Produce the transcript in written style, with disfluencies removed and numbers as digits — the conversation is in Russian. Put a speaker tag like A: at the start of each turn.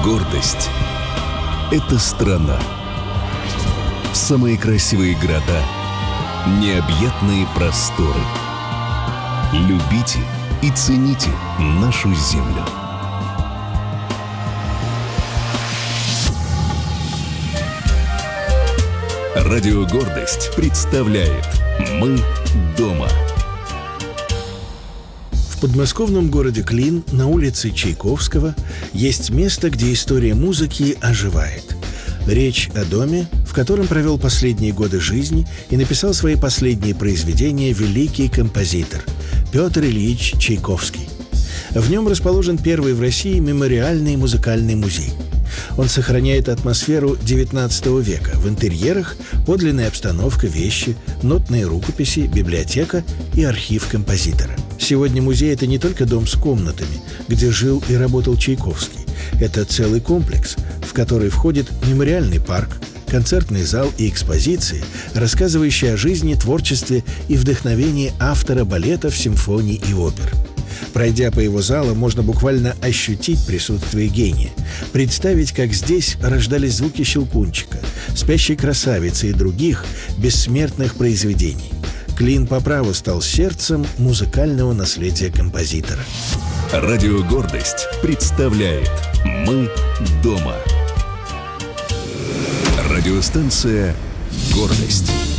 A: Гордость — это страна. Самые красивые города, необъятные просторы. Любите и цените нашу землю. Радио «Гордость» представляет «Мы дома».
B: В подмосковном городе Клин на улице Чайковского есть место, где история музыки оживает. Речь о доме, в котором провел последние годы жизни и написал свои последние произведения великий композитор Петр Ильич Чайковский. В нем расположен первый в России мемориальный музыкальный музей. Он сохраняет атмосферу XIX века. В интерьерах подлинная обстановка, вещи, нотные рукописи, библиотека и архив композитора. Сегодня музей — это не только дом с комнатами, где жил и работал Чайковский. Это целый комплекс, в который входит мемориальный парк, концертный зал и экспозиции, рассказывающие о жизни, творчестве и вдохновении автора балетов, симфоний и опер. Пройдя по его залу, можно буквально ощутить присутствие гения, представить, как здесь рождались звуки Щелкунчика, «Спящей красавицы» и других бессмертных произведений. Клин по праву стал сердцем музыкального наследия композитора.
A: Радио «Гордость» представляет «Мы дома». Радиостанция «Гордость».